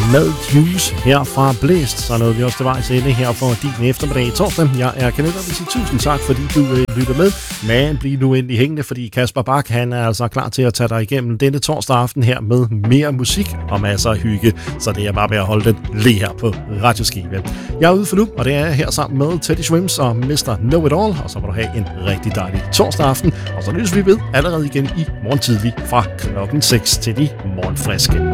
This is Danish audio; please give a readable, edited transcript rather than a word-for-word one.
med Juice her fra Blæst. Så nåede vi også til vejs ende her for din eftermiddag torsdag. Jeg er Kenneth, og vil sige tusind tak, fordi du lytter med. Men bliv nu endelig hængende, fordi Kasper Bak, han er altså klar til at tage dig igennem denne torsdag aften her med mere musik og masser af hygge. Så det er bare ved at holde den lige her på Radioskive. Jeg er ude for nu, og det er her sammen med Teddy Swims og Mr. Know It All. Og så må du have en rigtig dejlig torsdag aften. Og så lyttes vi ved allerede igen i morgen tidlig fra klokken 6 til de morgenfriske.